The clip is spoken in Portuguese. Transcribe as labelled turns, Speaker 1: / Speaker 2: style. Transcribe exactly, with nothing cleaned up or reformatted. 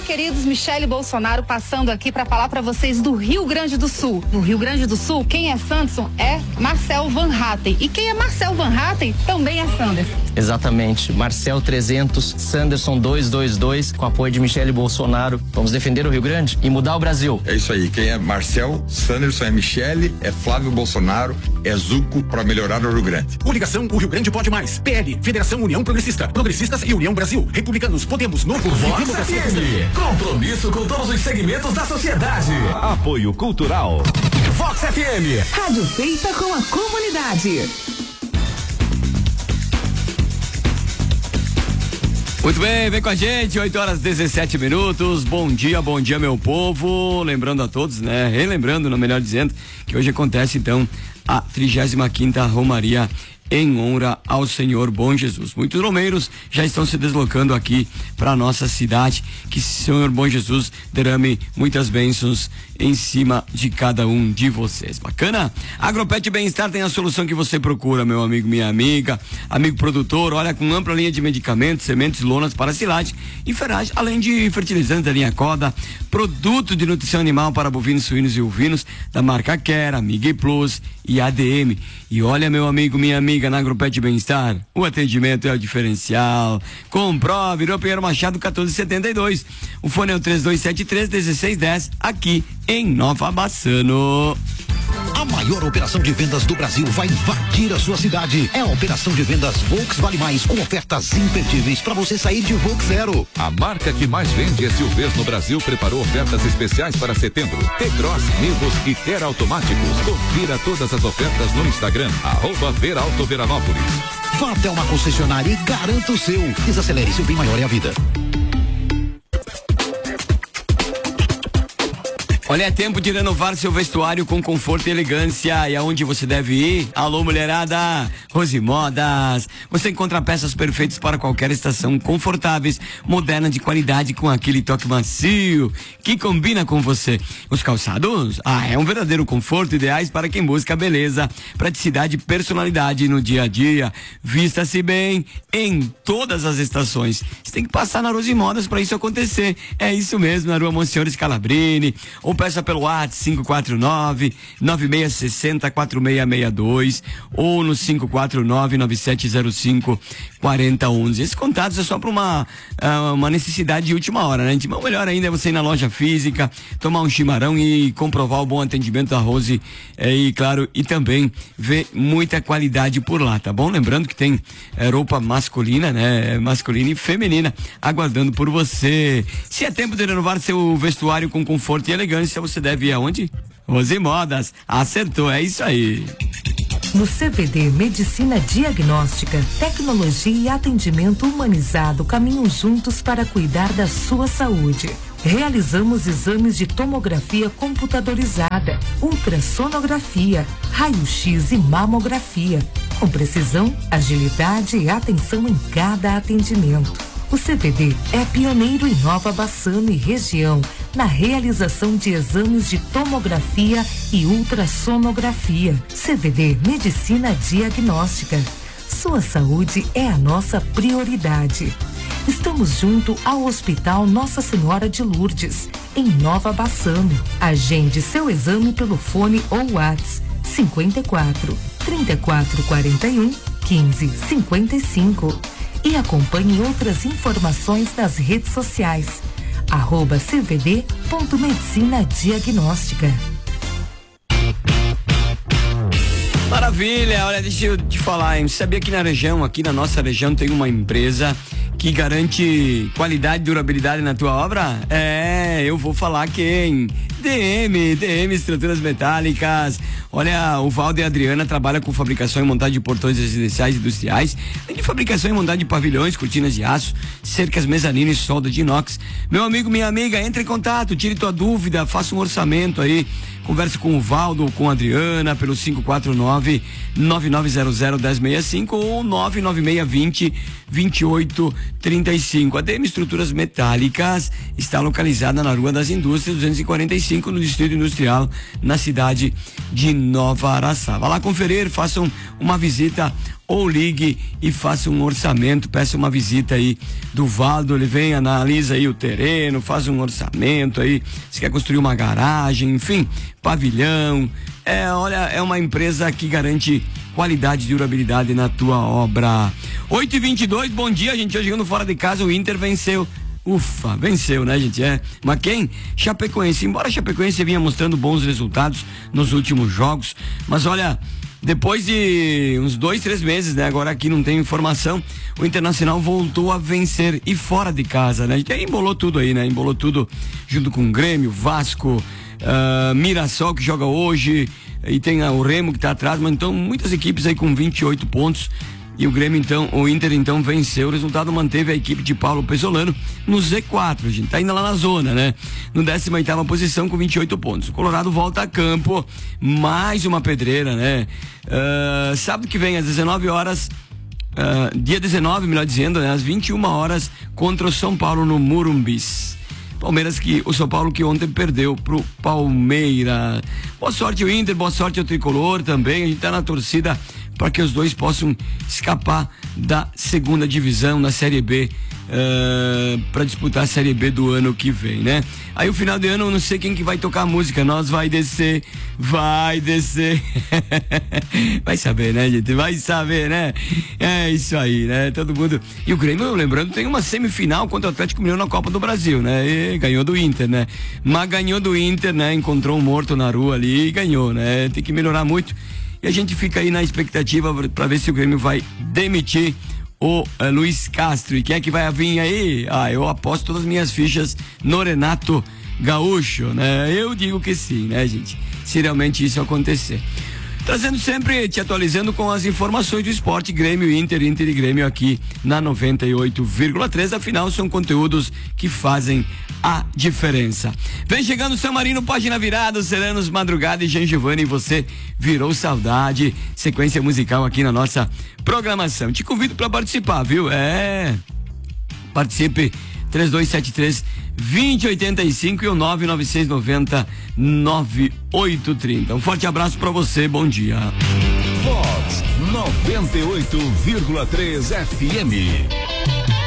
Speaker 1: queridos, Michele Bolsonaro passando aqui para falar para vocês do Rio Grande do Sul. No Rio Grande do Sul, quem é Sanderson é Marcel Van Hatten. E quem é Marcel Van Hatten também é Sanderson.
Speaker 2: Exatamente. Marcel trezentos, Sanderson duzentos e vinte e dois, com apoio de Michele Bolsonaro. Vamos defender o Rio Grande e mudar o Brasil.
Speaker 3: É isso aí. Quem é Marcel, Sanderson é Michele, é Flávio Bolsonaro, é Zuco para melhorar o Rio Grande.
Speaker 4: Coligação O Rio Grande Pode Mais. P L, Federação União Progressista, Progressistas e União Brasil. Republicanos, Podemos, Novo,
Speaker 5: Vox F M. Compromisso com todos os segmentos da sociedade. Apoio Cultural. Vox F M.
Speaker 6: Rádio feita com a comunidade.
Speaker 7: Muito bem, vem com a gente, oito horas e dezessete minutos. Bom dia, bom dia, meu povo. Lembrando a todos, né? Relembrando, não melhor dizendo, que hoje acontece então a trigésima quinta Romaria em honra ao Senhor Bom Jesus. Muitos romeiros já estão se deslocando aqui para nossa cidade. Que o Senhor Bom Jesus derrame muitas bênçãos em cima de cada um de vocês. Bacana? Agropet Bem-Estar tem a solução que você procura, meu amigo, minha amiga, amigo produtor. Olha, com ampla linha de medicamentos, sementes, lonas para silagem e ferragem, além de fertilizantes da linha Coda, produto de nutrição animal para bovinos, suínos e ovinos da marca Quera, Mig Plus e A D M. E olha, meu amigo, minha amiga, na Agropet Bem-Estar, o atendimento é o diferencial. Comprove, Rua Pinheiro Machado quatorze setenta e dois. O fone é o três dois sete três, um seis um zero, aqui em Nova Bassano.
Speaker 8: A maior operação de vendas do Brasil vai invadir a sua cidade. É a operação de vendas Volks Vale Mais, com ofertas imperdíveis para você sair de Volks Zero.
Speaker 9: A marca que mais vende S U Vs no Brasil preparou ofertas especiais para setembro. T-Cross, Nivus e Ter Automáticos. Confira todas as ofertas no Instagram, arroba Verauto Veranópolis.
Speaker 8: Vá até uma concessionária e garanta o seu. Desacelere, seu bem maior é a vida.
Speaker 7: Olha, é tempo de renovar seu vestuário com conforto e elegância. E aonde você deve ir? Alô, mulherada! Rose Modas. Você encontra peças perfeitas para qualquer estação, confortáveis, modernas, de qualidade, com aquele toque macio que combina com você. Os calçados? Ah, é um verdadeiro conforto, ideais para quem busca beleza, praticidade e personalidade no dia a dia. Vista-se bem em todas as estações. Você tem que passar na Rose Modas para isso acontecer. É isso mesmo, na Rua Monsenhor Scalabrini. Ou peça pelo WhatsApp cinco quatro nove, nove seis seis zero, quatro seis seis dois ou no cinco quatro nove, nove sete zero cinco, quatro zero um um. Esses contatos é só para uma, uh, uma necessidade de última hora, né? Então, melhor ainda é você ir na loja física, tomar um chimarrão e comprovar o bom atendimento da Rose, eh, e claro, e também ver muita qualidade por lá, tá bom? Lembrando que tem eh, roupa masculina, né? Masculina e feminina aguardando por você. Se é tempo de renovar seu vestuário com conforto e elegância, você deve ir aonde? Rose Modas. Acertou, é isso aí.
Speaker 6: No C V D Medicina Diagnóstica, tecnologia e atendimento humanizado caminham juntos para cuidar da sua saúde. Realizamos exames de tomografia computadorizada, ultrassonografia, raio-x e mamografia, com precisão, agilidade e atenção em cada atendimento. O C V D é pioneiro em Nova Bassano e região na realização de exames de tomografia e ultrassonografia. C V D Medicina Diagnóstica. Sua saúde é a nossa prioridade. Estamos junto ao Hospital Nossa Senhora de Lourdes, em Nova Bassano. Agende seu exame pelo fone ou WhatsApp cinquenta e quatro, trinta e quatro quarenta e um, quinze cinquenta e cinco. E acompanhe outras informações nas redes sociais. Arroba C V D ponto Medicina Diagnóstica.
Speaker 7: Maravilha, olha, deixa eu te falar, hein? Sabia que na região, aqui na nossa região, tem uma empresa que garante qualidade e durabilidade na tua obra? É, eu vou falar quem? D M, D M Estruturas Metálicas. Olha, o Valdo e a Adriana trabalham com fabricação e montagem de portões residenciais e industriais, além de fabricação e montagem de pavilhões, cortinas de aço, cercas mezanino e solda de inox. Meu amigo, minha amiga, entre em contato, tire tua dúvida, faça um orçamento aí, converse com o Valdo ou com a Adriana pelo cinco quatro nove, nove nove zero zero, um zero seis cinco ou nove nove seis dois zero, vinte e oito trinta e cinco. A D M Estruturas Metálicas está localizada na Rua das Indústrias duzentos e quarenta e cinco, no Distrito Industrial, na cidade de Nova Araçá. Vá lá conferir, façam uma visita ou ligue e faça um orçamento, peça uma visita aí do Valdo, ele vem, analisa aí o terreno, faz um orçamento aí, se quer construir uma garagem, enfim, pavilhão, é, olha, é uma empresa que garante qualidade e durabilidade na tua obra. oito e vinte e dois, bom dia, gente, hoje jogando fora de casa, o Inter venceu. Ufa, venceu, né, gente? É. Mas quem? Chapecoense. Embora a Chapecoense vinha mostrando bons resultados nos últimos jogos, mas olha, depois de uns dois, três meses, né? Agora aqui não tem informação, o Internacional voltou a vencer e fora de casa, né? A gente embolou tudo aí, né? Embolou tudo junto com o Grêmio, Vasco, uh, Mirassol que joga hoje, e tem uh, o Remo que tá atrás, mas então muitas equipes aí com vinte e oito pontos. E o Grêmio então, o Inter então venceu, o resultado manteve a equipe de Paulo Pesolano no Z quatro, a gente tá ainda lá na zona, né? No décima oitava posição com vinte e oito pontos. O Colorado volta a campo, mais uma pedreira, né? Uh, sábado que vem às dezenove horas, uh, dia dezenove, melhor dizendo, né? Às vinte e uma horas contra o São Paulo no Murumbis. Palmeiras que, o São Paulo que ontem perdeu pro Palmeiras. Boa sorte o Inter, boa sorte ao Tricolor também, a gente tá na torcida para que os dois possam escapar da segunda divisão na Série B, uh, para disputar a Série B do ano que vem, né? Aí o final de ano eu não sei quem que vai tocar a música, nós vai descer, vai descer, vai saber, né, gente? Vai saber, né? É isso aí, né? Todo mundo. E o Grêmio, lembrando, tem uma semifinal contra o Atlético Mineiro na Copa do Brasil, né? E ganhou do Inter, né? Mas ganhou do Inter, né? Encontrou um morto na rua ali e ganhou, né? Tem que melhorar muito. E a gente fica aí na expectativa para ver se o Grêmio vai demitir o uh, Luiz Castro. E quem é que vai vir aí? Ah, eu aposto todas as minhas fichas no Renato Gaúcho, né? Eu digo que sim, né, gente? Se realmente isso acontecer. Trazendo sempre, te atualizando com as informações do esporte, Grêmio, Inter, Inter e Grêmio aqui na noventa e oito vírgula três. Afinal, são conteúdos que fazem a diferença. Vem chegando o São Marino, página virada, Seranos, Madrugada e Jean Giovanni, você virou saudade. Sequência musical aqui na nossa programação. Te convido para participar, viu? É. Participe. três dois sete três, dois zero oito cinco e o nove nove seis nove zero nove oito três zero. Um forte abraço pra você, bom dia.
Speaker 5: Fox noventa e oito vírgula três F M.